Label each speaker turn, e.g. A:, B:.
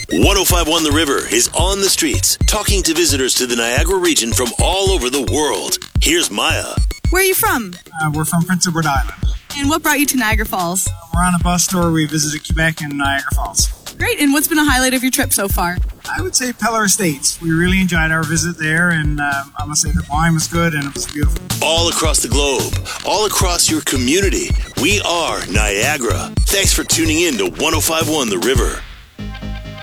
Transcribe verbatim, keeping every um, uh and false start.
A: ten fifty-one The River is on the streets, talking to visitors to the Niagara region from all over the world. Here's Maya.
B: Where are you from?
C: Uh, we're from Prince Edward Island.
B: And what brought you to Niagara Falls?
C: We're on a bus tour. We visited Quebec and Niagara Falls.
B: Great. And what's been a highlight of your trip so far?
C: I would say Peller Estates. We really enjoyed our visit there, and uh, I must say the wine was good and it was beautiful.
A: All across the globe, all across your community, we are Niagara. Thanks for tuning in to ten fifty-one The River.